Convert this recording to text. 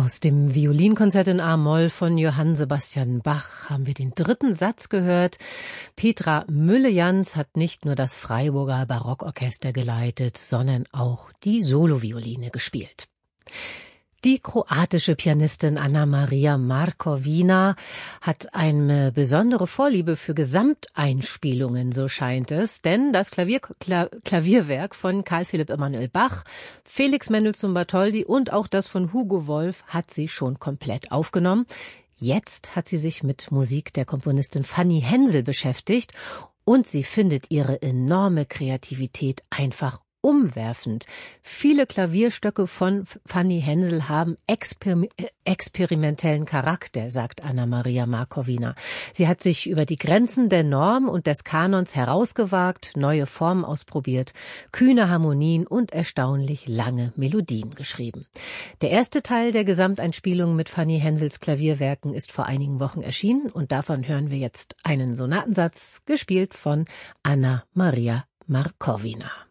Aus dem Violinkonzert in A-Moll von Johann Sebastian Bach haben wir den dritten Satz gehört. Petra Mülle-Jans hat nicht nur das Freiburger Barockorchester geleitet, sondern auch die Solovioline gespielt. Die kroatische Pianistin Anna-Maria Markovina hat eine besondere Vorliebe für Gesamteinspielungen, so scheint es, denn das Klavierwerk von Carl Philipp Emanuel Bach, Felix Mendelssohn Bartholdy und auch das von Hugo Wolf hat sie schon komplett aufgenommen. Jetzt hat sie sich mit Musik der Komponistin Fanny Hensel beschäftigt und sie findet ihre enorme Kreativität einfach umwerfend. Viele Klavierstöcke von Fanny Hensel haben experimentellen Charakter, sagt Anna-Maria Markovina. Sie hat sich über die Grenzen der Norm und des Kanons herausgewagt, neue Formen ausprobiert, kühne Harmonien und erstaunlich lange Melodien geschrieben. Der erste Teil der Gesamteinspielung mit Fanny Hensels Klavierwerken ist vor einigen Wochen erschienen und davon hören wir jetzt einen Sonatensatz, gespielt von Anna-Maria Markovina.